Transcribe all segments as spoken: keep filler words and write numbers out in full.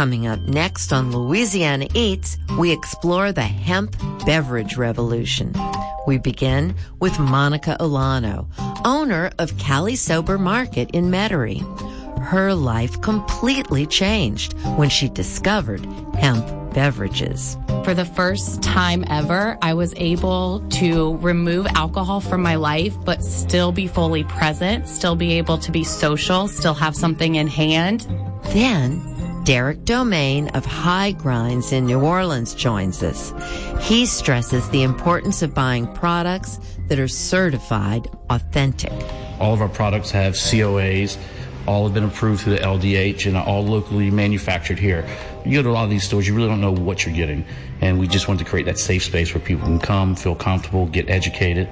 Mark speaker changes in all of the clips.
Speaker 1: Coming up next on Louisiana Eats, we explore the hemp beverage revolution. We begin with Monica Olano, owner of Cali Sober Market in Metairie. Her life completely changed when she discovered hemp beverages.
Speaker 2: For the first time ever, I was able to remove alcohol from my life, but still be fully present, still be able to be social, still have something in hand.
Speaker 1: Then, Derek Domain of High Grinds in New Orleans joins us. He stresses the importance of buying products that are certified authentic.
Speaker 3: All of our products have C O As. All have been approved through the L D H and are all locally manufactured here. You go to a lot of these stores, you really don't know what you're getting. And we just want to create that safe space where people can come, feel comfortable, get educated.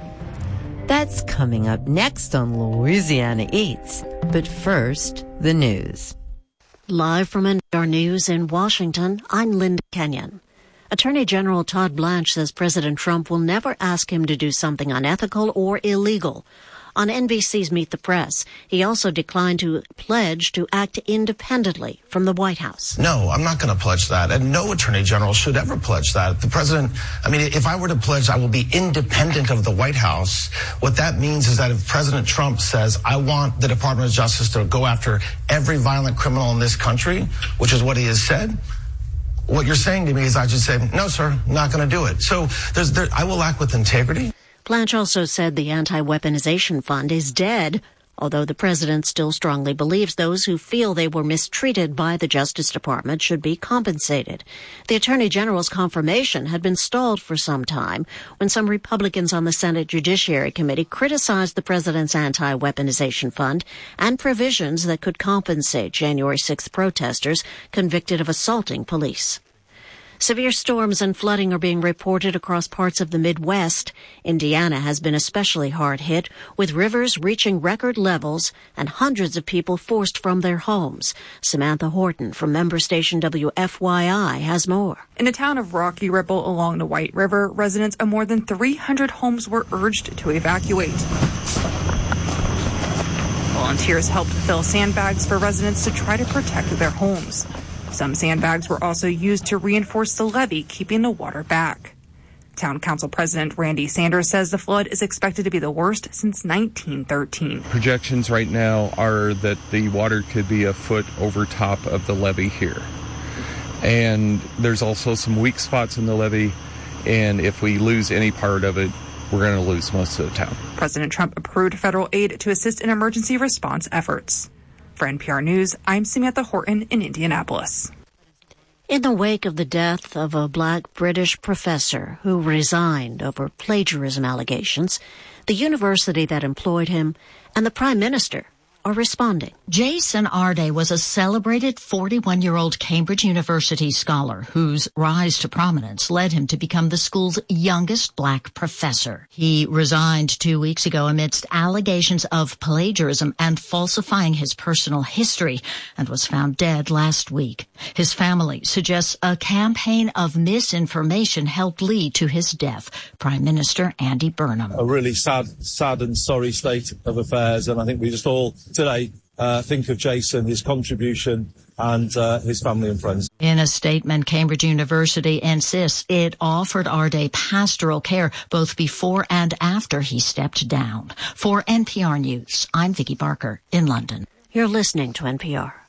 Speaker 1: That's coming up next on Louisiana Eats. But first, the news.
Speaker 4: Live from N P R News in Washington, I'm Linda Kenyon. Attorney General Todd Blanche says President Trump will never ask him to do something unethical or illegal. On N B C's Meet the Press, he also declined to pledge to act independently from the White House.
Speaker 5: No, I'm not going to pledge that, and no attorney general should ever pledge that. The president, I mean, if I were to pledge I will be independent of the White House, what that means is that if President Trump says, I want the Department of Justice to go after every violent criminal in this country, which is what he has said, what you're saying to me is I should say, no, sir, I'm not going to do it. So there's, there, I will act with integrity.
Speaker 4: Blanche also said the anti-weaponization fund is dead, although the president still strongly believes those who feel they were mistreated by the Justice Department should be compensated. The Attorney General's confirmation had been stalled for some time when some Republicans on the Senate Judiciary Committee criticized the president's anti-weaponization fund and provisions that could compensate January sixth protesters convicted of assaulting police. Severe storms and flooding are being reported across parts of the Midwest. Indiana has been especially hard hit, with rivers reaching record levels and hundreds of people forced from their homes. Samantha Horton from member station W F Y I has more.
Speaker 6: In the town of Rocky Ripple along the White River, residents of more than three hundred homes were urged to evacuate. Volunteers helped fill sandbags for residents to try to protect their homes. Some sandbags were also used to reinforce the levee, keeping the water back. Town Council President Randy Sanders says the flood is expected to be the worst since nineteen thirteen.
Speaker 7: Projections right now are that the water could be a foot over top of the levee here. And there's also some weak spots in the levee, and if we lose any part of it, we're going to lose most of the town.
Speaker 6: President Trump approved federal aid to assist in emergency response efforts. For N P R News, I'm Samantha Horton in Indianapolis.
Speaker 4: In the wake of the death of a black British professor who resigned over plagiarism allegations, the university that employed him and the Prime Minister are responding.
Speaker 8: Jason Arde was a celebrated forty-one-year-old Cambridge University scholar whose rise to prominence led him to become the school's youngest black professor. He resigned two weeks ago amidst allegations of plagiarism and falsifying his personal history and was found dead last week. His family suggests a campaign of misinformation helped lead to his death. Prime Minister Andy Burnham.
Speaker 9: A really sad, sad and sorry state of affairs, and I think we just all today uh, think of Jason, his contribution, and uh, his family and friends.
Speaker 8: In a statement, Cambridge University insists it offered Arde pastoral care both before and after he stepped down. For N P R News, I'm Vicki Barker in London.
Speaker 4: You're listening to N P R.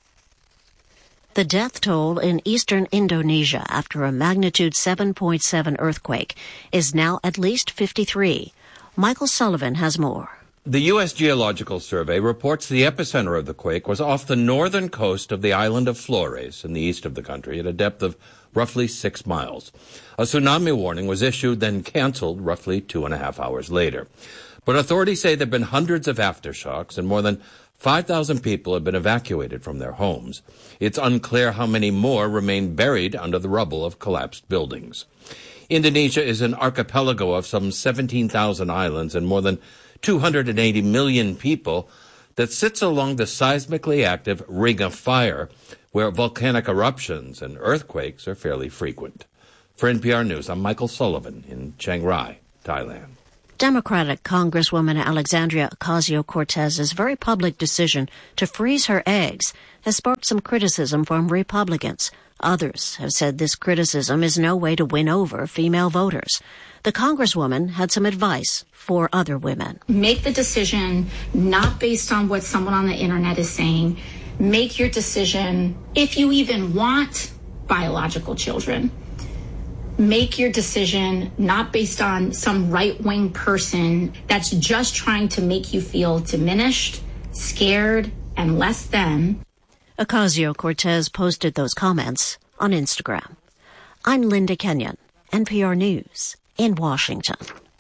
Speaker 4: The death toll in eastern Indonesia after a magnitude seven point seven earthquake is now at least fifty-three. Michael Sullivan has more.
Speaker 10: The U S Geological Survey reports the epicenter of the quake was off the northern coast of the island of Flores in the east of the country at a depth of roughly six miles. A tsunami warning was issued, then canceled roughly two and a half hours later. But authorities say there have been hundreds of aftershocks and more than five thousand people have been evacuated from their homes. It's unclear how many more remain buried under the rubble of collapsed buildings. Indonesia is an archipelago of some seventeen thousand islands and more than two hundred eighty million people that sits along the seismically active Ring of Fire, where volcanic eruptions and earthquakes are fairly frequent. For N P R News, I'm Michael Sullivan in Chiang Rai, Thailand.
Speaker 4: Democratic Congresswoman Alexandria Ocasio-Cortez's very public decision to freeze her eggs has sparked some criticism from Republicans. Others have said this criticism is no way to win over female voters. The Congresswoman had some advice for other women.
Speaker 11: Make the decision not based on what someone on the internet is saying. Make your decision, if you even want biological children, make your decision not based on some right-wing person that's just trying to make you feel diminished, scared, and less than.
Speaker 4: Ocasio-Cortez posted those comments on Instagram. I'm Linda Kenyon, N P R News in Washington.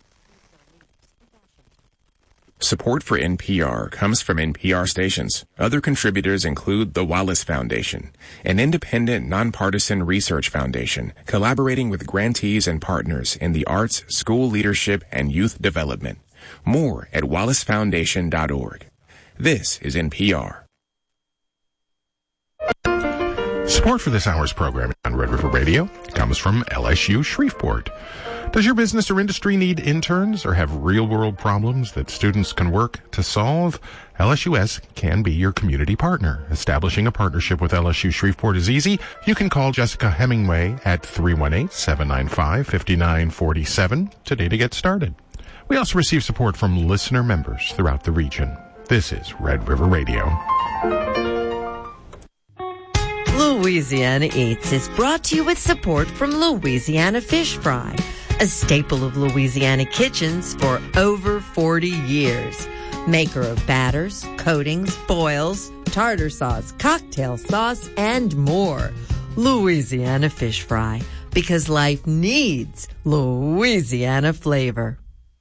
Speaker 12: Support for N P R comes from N P R stations. Other contributors include the Wallace Foundation, an independent, nonpartisan research foundation collaborating with grantees and partners in the arts, school leadership, and youth development. More at wallace foundation dot org. This is N P R.
Speaker 13: Support for this hour's program on Red River Radio comes from L S U Shreveport. Does your business or industry need interns or have real-world problems that students can work to solve? L S U S can be your community partner. Establishing a partnership with L S U Shreveport is easy. You can call Jessica Hemingway at three one eight, seven nine five, five nine four seven today to get started. We also receive support from listener members throughout the region. This is Red River Radio.
Speaker 1: Louisiana Eats is brought to you with support from Louisiana Fish Fry, a staple of Louisiana kitchens for over forty years. Maker of batters, coatings, boils, tartar sauce, cocktail sauce, and more. Louisiana Fish Fry, because life needs Louisiana flavor.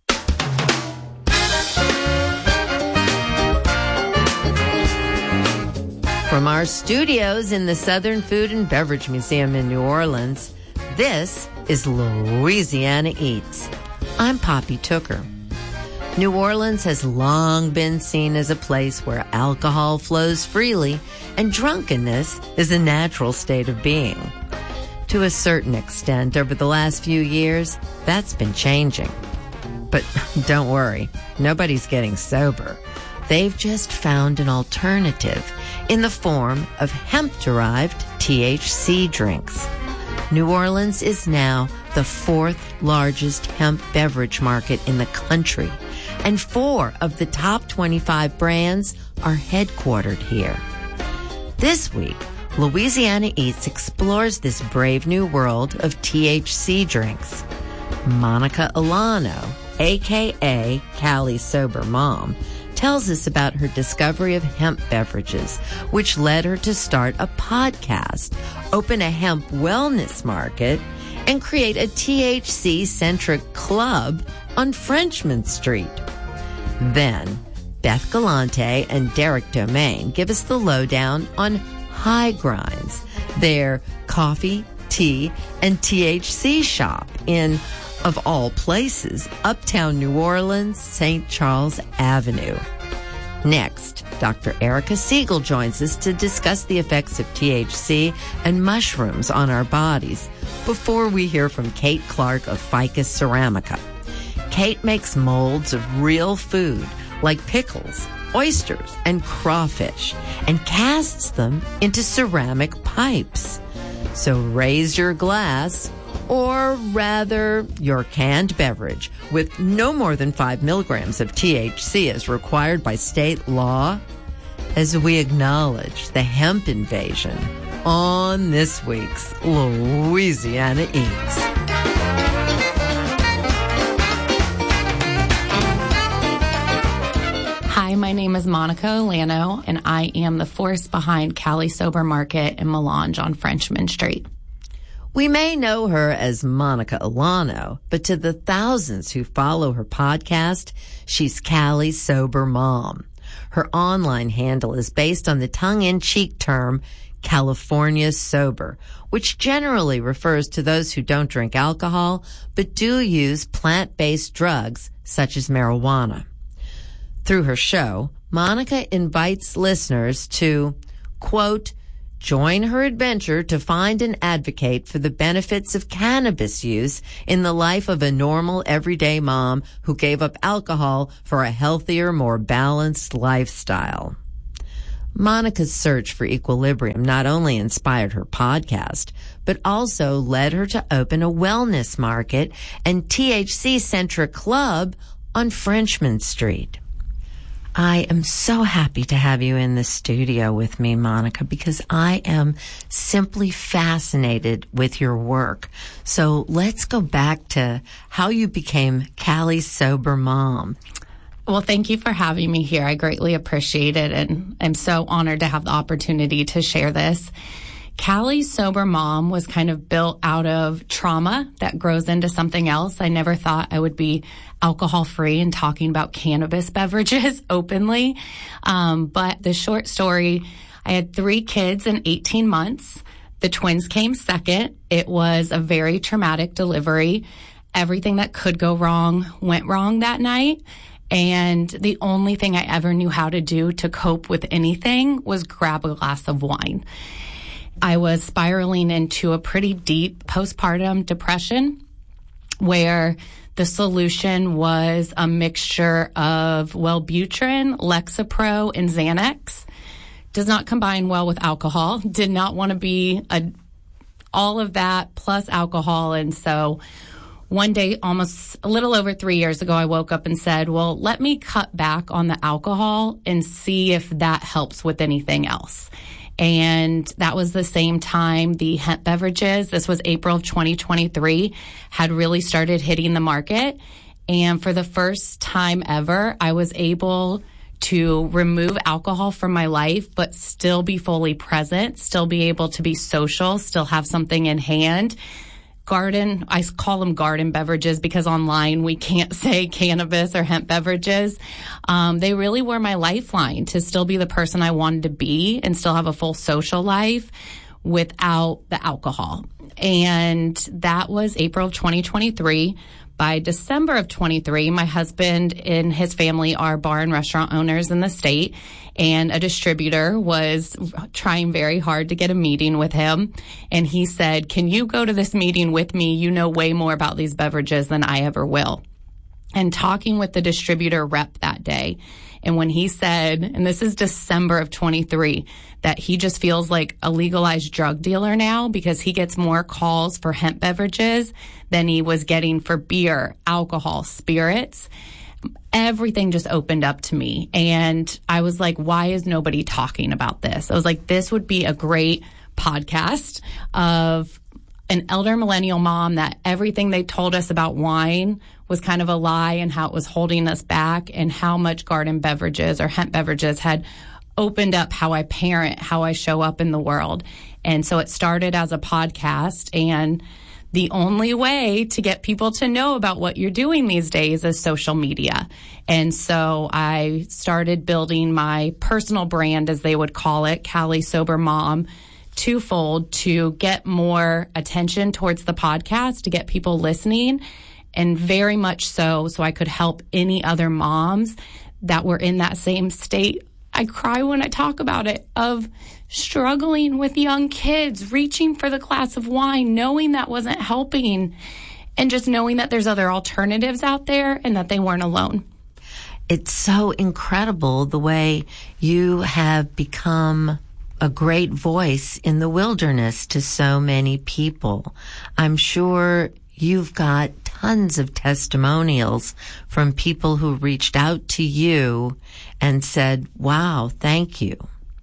Speaker 1: From our studios in the Southern Food and Beverage Museum in New Orleans, this is Louisiana Eats. I'm Poppy Tooker. New Orleans has long been seen as a place where alcohol flows freely and drunkenness is a natural state of being. To a certain extent, over the last few years, that's been changing. But don't worry, nobody's getting sober. They've just found an alternative in the form of hemp-derived T H C drinks. New Orleans is now the fourth largest hemp beverage market in the country, and four of the top twenty-five brands are headquartered here. This week, Louisiana Eats explores this brave new world of T H C drinks. Monica Alano, a k a. Cali Sober Mom, tells us about her discovery of hemp beverages, which led her to start a podcast, open a hemp wellness market, and create a T H C-centric club on Frenchman Street. Then, Beth Galante and Derek Domain give us the lowdown on High Grinds, their coffee, tea, and T H C shop in, of all places, Uptown New Orleans, Saint Charles Avenue. Next, Doctor Erica Siegel joins us to discuss the effects of T H C and mushrooms on our bodies before we hear from Kate Clark of Ficus Ceramica. Kate makes molds of real food like pickles, oysters, and crawfish and casts them into ceramic pipes. So raise your glass, or rather your canned beverage, with no more than five milligrams of T H C as required by state law, as we acknowledge the hemp invasion on this week's Louisiana Eats.
Speaker 2: Hi, my name is Monica Alano, and I am the force behind Cali Sober Market in Melange on Frenchman Street.
Speaker 1: We may know her as Monica Alano, but to the thousands who follow her podcast, she's Cali Sober Mom. Her online handle is based on the tongue-in-cheek term California Sober, which generally refers to those who don't drink alcohol, but do use plant-based drugs such as marijuana. Through her show, Monica invites listeners to, quote, Join her adventure to find and advocate for the benefits of cannabis use in the life of a normal, everyday mom who gave up alcohol for a healthier, more balanced lifestyle. Monica's search for equilibrium not only inspired her podcast, but also led her to open a wellness market and T H C-centric club on Frenchman Street. I am so happy to have you in the studio with me, Monica, because I am simply fascinated with your work. So let's go back to how you became Cali Sober Mom.
Speaker 2: Well, thank you for having me here. I greatly appreciate it, and I'm so honored to have the opportunity to share this. Cali Sober Mom was kind of built out of trauma that grows into something else. I never thought I would be alcohol-free and talking about cannabis beverages openly. Um, but the short story, I had three kids in eighteen months. The twins came second. It was a very traumatic delivery. Everything that could go wrong went wrong that night. And the only thing I ever knew how to do to cope with anything was grab a glass of wine. I was spiraling into a pretty deep postpartum depression where the solution was a mixture of Wellbutrin, Lexapro, and Xanax. Does not combine well with alcohol. Did not want to be a, all of that plus alcohol. And so one day, almost a little over three years ago, I woke up and said, well, let me cut back on the alcohol and see if that helps with anything else. And that was the same time the hemp beverages, this was April of twenty twenty-three, had really started hitting the market. And for the first time ever, I was able to remove alcohol from my life, but still be fully present, still be able to be social, still have something in hand. Garden, I call them garden beverages because online we can't say cannabis or hemp beverages. Um, they really were my lifeline to still be the person I wanted to be and still have a full social life without the alcohol. And that was April of twenty twenty-three. By December of twenty-three, my husband and his family are bar and restaurant owners in the state, and a distributor was trying very hard to get a meeting with him. And he said, can you go to this meeting with me? You know way more about these beverages than I ever will. And talking with the distributor rep that day, and when he said, and this is December of twenty-three, that he just feels like a legalized drug dealer now because he gets more calls for hemp beverages than he was getting for beer, alcohol, spirits. Everything just opened up to me. And I was like, why is nobody talking about this? I was like, this would be a great podcast of an elder millennial mom that everything they told us about wine was kind of a lie and how it was holding us back, and how much garden beverages or hemp beverages had opened up how I parent, how I show up in the world. And so it started as a podcast, and the only way to get people to know about what you're doing these days is social media. And so I started building my personal brand, as they would call it, Cali Sober Mom, twofold, to get more attention towards the podcast, to get people listening, and very much so, so I could help any other moms that were in that same state. I cry when I talk about it, of struggling with young kids, reaching for the glass of wine, knowing that wasn't helping, and just knowing that there's other alternatives out there and that they weren't alone.
Speaker 1: It's so incredible the way you have become a great voice in the wilderness to so many people. I'm sure you've got tons of testimonials from people who reached out to you and said, wow, thank you.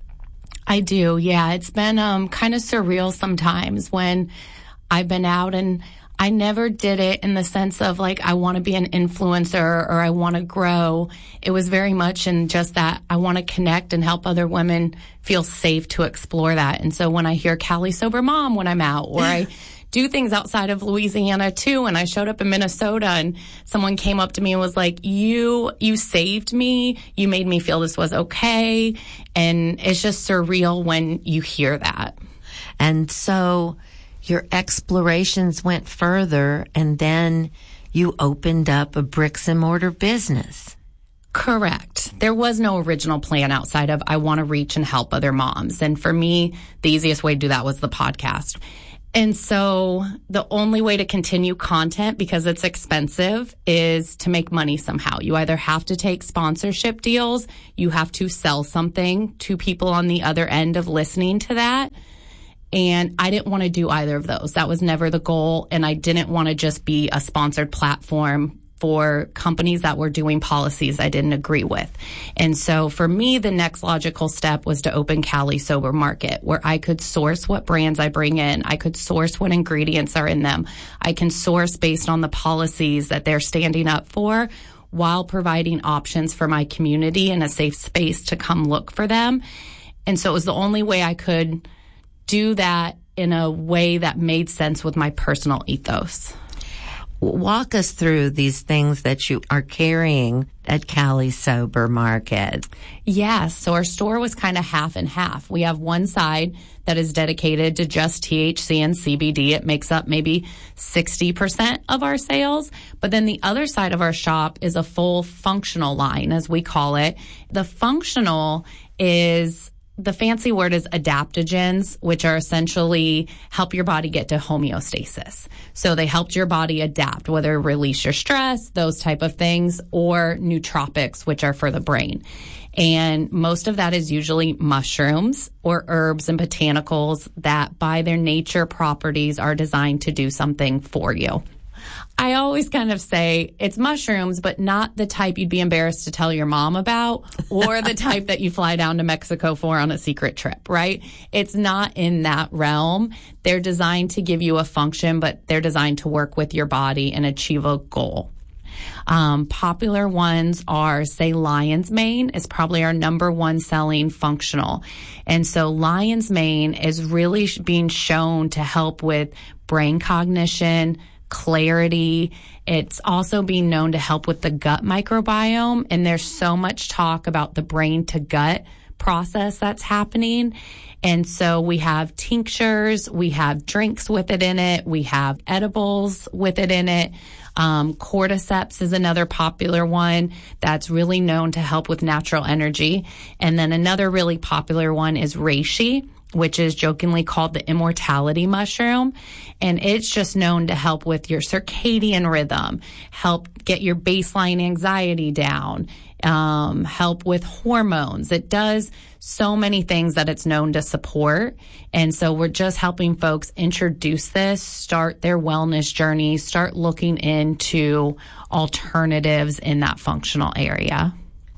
Speaker 2: I do, yeah. It's been um, kind of surreal sometimes when I've been out, and I never did it in the sense of like, I want to be an influencer or I want to grow. It was very much in just that I want to connect and help other women feel safe to explore that. And so when I hear Cali Sober Mom when I'm out, or I do things outside of Louisiana too, and I showed up in Minnesota and someone came up to me and was like, you, you saved me. You made me feel this was okay. And it's just surreal when you hear that.
Speaker 1: And so your explorations went further, and then you opened up a bricks and mortar business.
Speaker 2: Correct. There was no original plan outside of I want to reach and help other moms. And for me, the easiest way to do that was the podcast. And so the only way to continue content, because it's expensive, is to make money somehow. You either have to take sponsorship deals, you have to sell something to people on the other end of listening to that. And I didn't want to do either of those. That was never the goal. And I didn't want to just be a sponsored platform for companies that were doing policies I didn't agree with. And so for me, the next logical step was to open Cali Sober Market, where I could source what brands I bring in. I could source what ingredients are in them. I can source based on the policies that they're standing up for, while providing options for my community and a safe space to come look for them. And so it was the only way I could do that in a way that made sense with my personal ethos.
Speaker 1: Walk us through these things that you are carrying at Cali Sober Market.
Speaker 2: Yes. So our store was kind of half and half. We have one side that is dedicated to just T H C and C B D. It makes up maybe sixty percent of our sales. But then the other side of our shop is a full functional line, as we call it. The functional is, the fancy word is adaptogens, which are essentially help your body get to homeostasis. So they helped your body adapt, whether release your stress, those type of things, or nootropics, which are for the brain. And most of that is usually mushrooms or herbs and botanicals that by their nature properties are designed to do something for you. I always kind of say it's mushrooms, but not the type you'd be embarrassed to tell your mom about, or the type that you fly down to Mexico for on a secret trip, right? It's not in that realm. They're designed to give you a function, but they're designed to work with your body and achieve a goal. Um, popular ones are, say, Lion's Mane is probably our number one selling functional. And so Lion's Mane is really being shown to help with brain cognition, clarity. It's also being known to help with the gut microbiome. And there's so much talk about the brain to gut process that's happening. And so we have tinctures, we have drinks with it in it, we have edibles with it in it. Um, cordyceps is another popular one that's really known to help with natural energy. And then another really popular one is reishi, which is jokingly called the immortality mushroom. And it's just known to help with your circadian rhythm, help get your baseline anxiety down, um, help with hormones. It does so many things that it's known to support. And so we're just helping folks introduce this, start their wellness journey, start looking into alternatives in that functional area.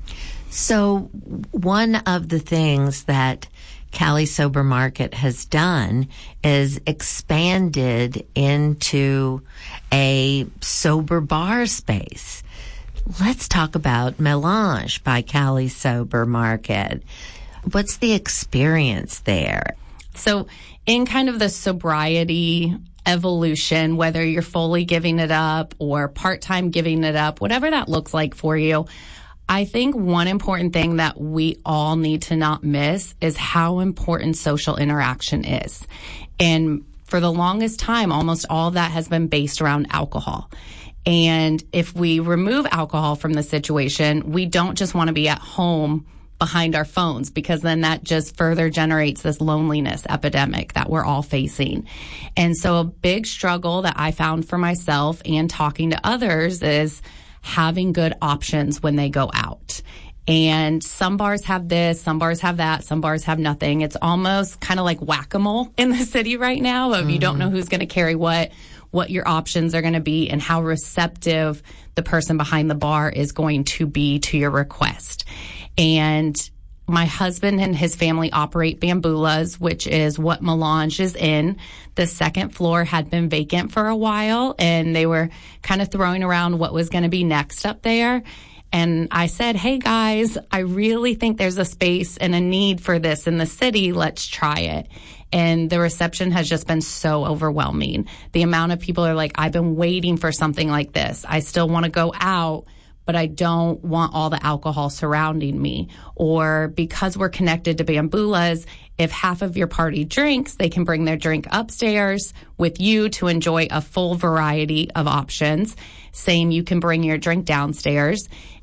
Speaker 1: So one of the things that Cali Sober Market has done is expanded into a sober bar space. Let's talk about Melange by Cali Sober Market. What's the experience there?
Speaker 2: So in kind of the sobriety evolution, whether you're fully giving it up or part-time giving it up, whatever that looks like for you, I think one important thing that we all need to not miss is how important social interaction is. And for the longest time, almost all of that has been based around alcohol. And if we remove alcohol from the situation, we don't just want to be at home behind our phones, because then that just further generates this loneliness epidemic that we're all facing. And so a big struggle that I found for myself and talking to others is having good options when they go out. And some bars have this, some bars have that, some bars have nothing. It's almost kind of like whack-a-mole in the city right now of mm-hmm. you don't know who's going to carry what, what your options are going to be, and how receptive the person behind the bar is going to be to your request. And my husband and his family operate Bambulas, which is what Melange is in. The second floor had been vacant for a while, and they were kind of throwing around what was going to be next up there. And I said, hey guys, I really think there's a space and a need for this in the city. Let's try it. And the reception has just been so overwhelming. The amount of people are like, I've been waiting for something like this. I still want to go out, but I don't want all the alcohol surrounding me. Or because we're connected to Bambulas, if half of your party drinks, they can bring their drink upstairs with you to enjoy a full variety of options. Same, you can bring your drink downstairs.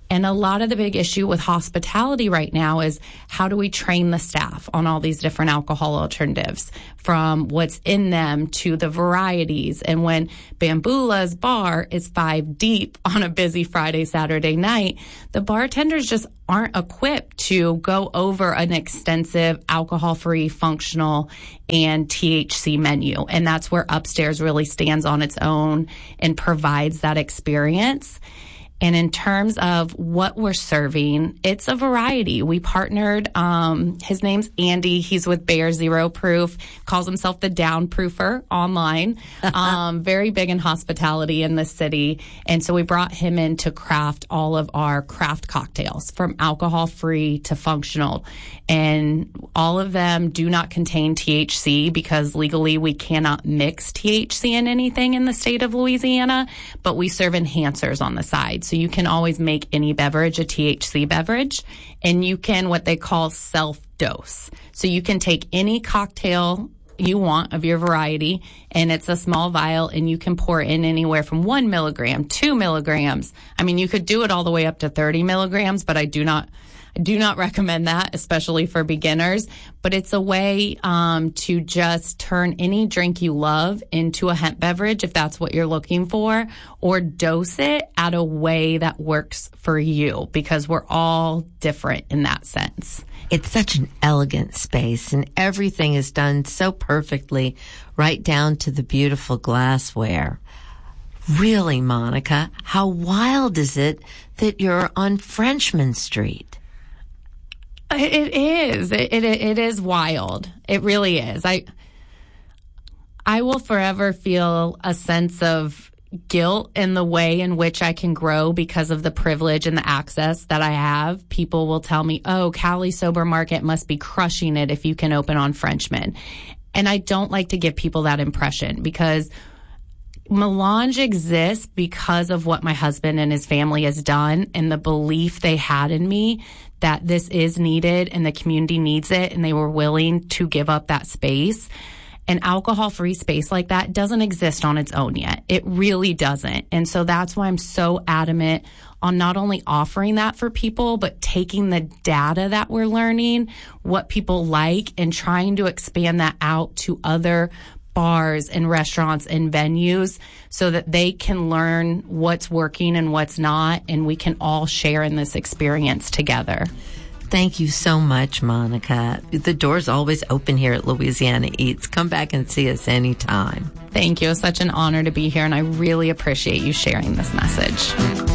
Speaker 2: And a lot of the big issue with hospitality right now is how do we train the staff on all these different alcohol alternatives, from what's in them to the varieties. And when Bambula's bar is five deep on a busy Friday, Saturday night, the bartenders just aren't equipped to go over an extensive alcohol-free, functional, and T H C menu. And that's where Upstairs really stands on its own and provides that experience. And in terms of what we're serving, it's a variety. We partnered, um, his name's Andy. He's with Bear Zero Proof, calls himself the Downproofer online. um, very big in hospitality in the city. And so we brought him in to craft all of our craft cocktails, from alcohol-free to functional. And all of them do not contain T H C because legally we cannot mix T H C in anything in the state of Louisiana, but we serve enhancers on the side. So you can always make any beverage a T H C beverage, and you can what they call self-dose. So you can take any cocktail you want of your variety, and it's a small vial, and you can pour in anywhere from one milligram, two milligrams. I mean, you could do it all the way up to thirty milligrams, but I do not I do not recommend that, especially for beginners. But it's a way um, to just turn any drink you love into a hemp beverage, if that's what you're looking for, or dose it at a way that works for you, because we're all different in that sense.
Speaker 1: It's such an elegant space, and everything is done so perfectly, right down to the beautiful glassware. Really, Monica, how wild is it that you're on Frenchman Street?
Speaker 2: It is. It, it it is wild. It really is. I I will forever feel a sense of guilt in the way in which I can grow because of the privilege and the access that I have. People will tell me, oh, Cali Sober Market must be crushing it if you can open on Frenchman. And I don't like to give people that impression, because Melange exists because of what my husband and his family has done and the belief they had in me that this is needed and the community needs it, and they were willing to give up that space. An alcohol-free space like that doesn't exist on its own yet. It really doesn't. And so that's why I'm so adamant on not only offering that for people, but taking the data that we're learning, what people like, and trying to expand that out to other bars and restaurants and venues so that they can learn what's working and what's not, and we can all share in this experience together.
Speaker 1: Thank you so much, Monica. The door's always open here at Louisiana Eats. Come back and see us anytime.
Speaker 2: Thank you. It's such an honor to be here, and I really appreciate you sharing this message.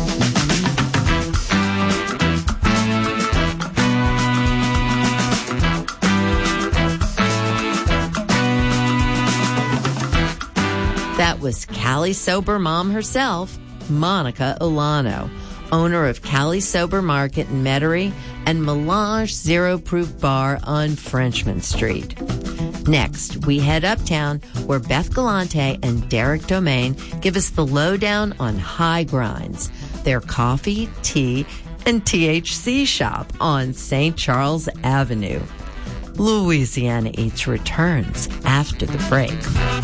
Speaker 1: That was Cali Sober Mom herself, Monica Olano, owner of Cali Sober Market in Metairie and Melange Zero Proof Bar on Frenchman Street. Next, we head uptown where Beth Galante and Derek Domain give us the lowdown on High Grinds, their coffee, tea, and T H C shop on Saint Charles Avenue. Louisiana Eats returns after the break.